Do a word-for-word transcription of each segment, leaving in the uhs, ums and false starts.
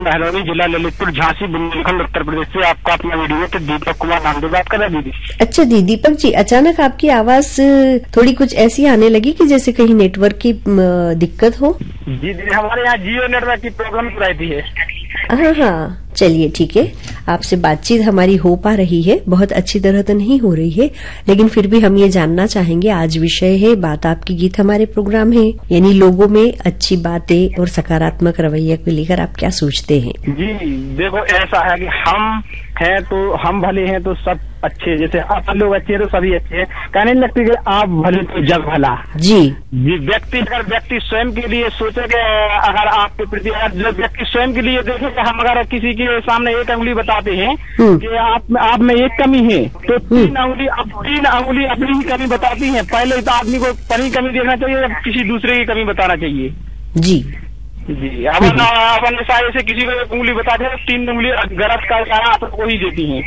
महरौनी, जिला ललितपुर, झांसी, बुंदेलखंड, उत्तर प्रदेश से आपका अपना वीडियो तो दीपक कुमार नाम से बात कर रहे हैं दीदी। अच्छा दी दीपक जी, अचानक आपकी आवाज थोड़ी कुछ ऐसी आने लगी कि जैसे कहीं नेटवर्क की दिक्कत हो। जी दीदी, हमारे यहाँ जियो नेटवर्क की प्रॉब्लम रहती है। हाँ हाँ, चलिए ठीक है, आपसे बातचीत हमारी हो पा रही है, बहुत अच्छी तरह तो नहीं हो रही है, लेकिन फिर भी हम ये जानना चाहेंगे, आज विषय है बात आपकी गीत हमारे प्रोग्राम है, यानी लोगों में अच्छी बातें और सकारात्मक रवैया को लेकर आप क्या सोचते हैं? जी देखो, ऐसा है कि हम हैं तो हम भले हैं तो सब अच्छे, जैसे आप लोग अच्छे हैं तो सभी अच्छे हैं। कहने नहीं लगती कि आप भले तो जग भला। जी जी व्यक्ति अगर व्यक्ति स्वयं के लिए सोचे कि अगर आपके प्रति, अगर व्यक्ति स्वयं के लिए देखे कि हम अगर किसी के सामने एक अंगुली बताते हैं कि आप आप में एक कमी है, तो तीन अंगुली अब तीन अंगुली अपनी ही कमी बताती हैं। पहले तो आदमी को अपनी कमी देखना चाहिए, अब किसी दूसरे की कमी बताना चाहिए। जी जी, अब अपन से किसी को एक उंगली बताते हैं, तीन उंगली गलत का आप को ही देती हैं।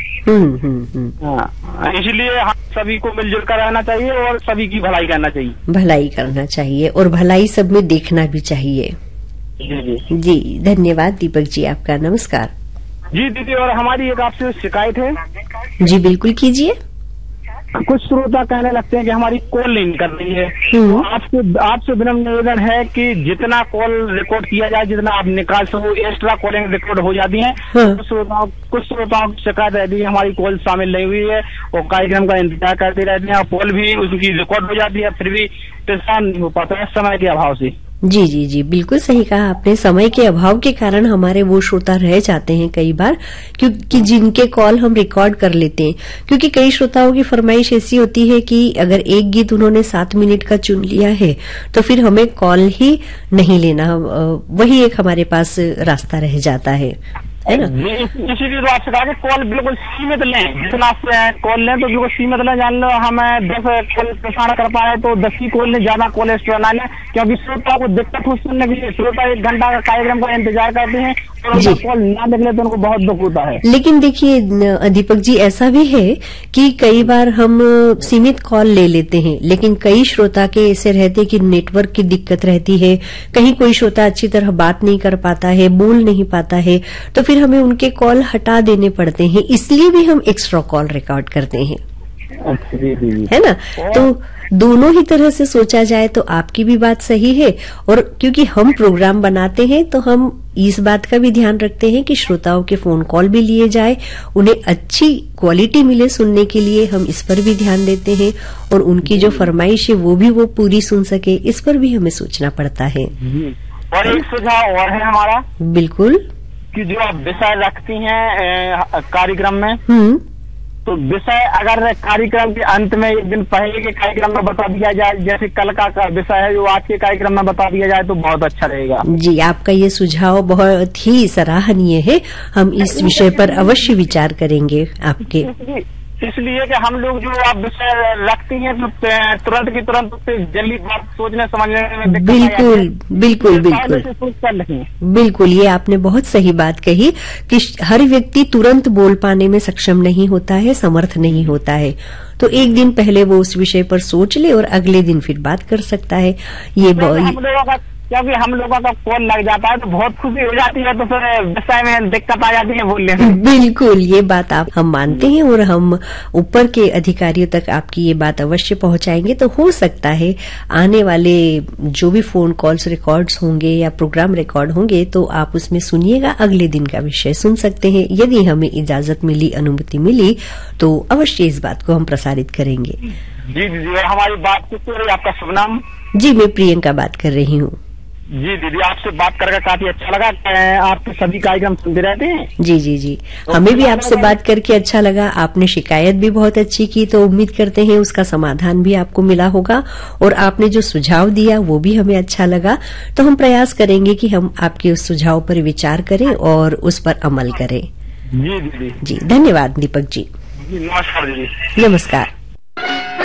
हाँ, इसलिए हम सभी को मिलजुल कर रहना चाहिए और सभी की भलाई करना चाहिए। भलाई करना चाहिए और भलाई सब में देखना भी चाहिए। जी जी जी, धन्यवाद दीपक जी, आपका नमस्कार। जी दीदी, और हमारी एक आपसे शिकायत है। जी बिल्कुल कीजिए। कुछ श्रोता कहने लगते हैं कि हमारी कॉल नहीं कर रही है, तो आपसे आपसे विनम्र निवेदन है कि जितना कॉल रिकॉर्ड किया जाए, जितना आप निकाल सको, एक्स्ट्रा कॉलिंग रिकॉर्ड हो जाती है। कुछ श्रोताओं कुछ श्रोताओं की शिकायत रहती है हमारी कॉल शामिल नहीं हुई है, और कार्यक्रम का इंतजार करते रहते हैं, और कॉल भी उसकी रिकॉर्ड हो जाती है, फिर भी प्रसारण नहीं हो पाता है समय के अभाव से। जी जी जी, बिल्कुल सही कहा आपने, समय के अभाव के कारण हमारे वो श्रोता रह जाते हैं कई बार, क्योंकि जिनके कॉल हम रिकॉर्ड कर लेते हैं, क्योंकि कई श्रोताओं की फरमाइश ऐसी होती है कि अगर एक गीत उन्होंने सात मिनट का चुन लिया है तो फिर हमें कॉल ही नहीं लेना, वही एक हमारे पास रास्ता रह जाता है, है ना। इसीलिए तो आपसे कहा कि कॉल बिल्कुल सीमित लें, जितना कॉल लें तो बिल्कुल सीमित लें। जान लो हमें दस कॉल प्रसारण कर पाए तो दस ही कॉल लें, ज्यादा कॉल एक्स्ट्रा ना लें, क्योंकि श्रोता को दिक्कत हो सुनने के लिए। श्रोता एक घंटा का कार्यक्रम का इंतजार करते हैं और कॉल ना निकले तो उनको बहुत दुख होता है। लेकिन देखिए दीपक जी, ऐसा भी है कि कई बार हम सीमित कॉल ले लेते हैं, लेकिन कई श्रोता के ऐसे रहते हैं कि नेटवर्क की दिक्कत रहती है, कहीं कोई श्रोता अच्छी तरह बात नहीं कर पाता है, बोल नहीं पाता है, तो फिर हमें उनके कॉल हटा देने पड़ते हैं, इसलिए भी हम एक्स्ट्रा कॉल रिकॉर्ड करते हैं, है ना। तो दोनों ही तरह से सोचा जाए तो आपकी भी बात सही है, और क्योंकि हम प्रोग्राम बनाते हैं तो हम इस बात का भी ध्यान रखते हैं कि श्रोताओं के फोन कॉल भी लिए जाए, उन्हें अच्छी क्वालिटी मिले सुनने के लिए, हम इस पर भी ध्यान देते हैं, और उनकी जो फरमाइश है वो भी वो पूरी सुन सके, इस पर भी हमें सोचना पड़ता है। और एक सुझाव और है हमारा, बिल्कुल, कि जो आप विषय रखती हैं कार्यक्रम में, तो विषय अगर कार्यक्रम के अंत में एक दिन पहले के कार्यक्रम में बता दिया जाए, जैसे कल का विषय है जो आज के कार्यक्रम में बता दिया जाए तो बहुत अच्छा रहेगा। जी, आपका ये सुझाव बहुत ही सराहनीय है, हम इस विषय पर अवश्य विचार करेंगे आपके। इसलिए कि हम लोग जो आप विषय रखती हैं तो तुरंत की तुरंत जल्दी बात सोचने समझने में बिल्कुल बिल्कुल बिल्कुल बिल्कुल, ये आपने बहुत सही बात कही कि हर व्यक्ति तुरंत बोल पाने में सक्षम नहीं होता है, समर्थ नहीं होता है, तो एक दिन पहले वो उस विषय पर सोच ले और अगले दिन फिर बात कर सकता है। ये क्योंकि हम लोगों का कॉल लग जाता है तो बहुत खुशी हो जाती है, तो फिर विषय में दिक्कत आ जाती है बोलने में। बिल्कुल, ये बात आप हम मानते हैं, और हम ऊपर के अधिकारियों तक आपकी ये बात अवश्य पहुंचाएंगे। तो हो सकता है आने वाले जो भी फोन कॉल्स रिकॉर्ड्स होंगे या प्रोग्राम रिकॉर्ड होंगे तो आप उसमें सुनिएगा, अगले दिन का विषय सुन सकते हैं। यदि हमें इजाजत मिली, अनुमति मिली, तो अवश्य इस बात को हम प्रसारित करेंगे। जी दीदी, हमारी बात किस तरह, आपका शुभ नाम? जी, मैं प्रियंका बात कर रही हूँ। जी दीदी, आपसे बात करके काफी अच्छा लगा। आपके सभी कार्यक्रम सुनते रहते हैं? जी जी जी, हमें भी आपसे बात करके अच्छा लगा। आपने शिकायत भी बहुत अच्छी की, तो उम्मीद करते हैं उसका समाधान भी आपको मिला होगा, और आपने जो सुझाव दिया वो भी हमें अच्छा लगा। तो हम प्रयास करेंगे कि हम आपके उस सुझाव पर विचार करें और उस पर अमल करें। जी दीदी। जी, धन्यवाद दीपक जी। नमस्कार दीदी। नमस्कार।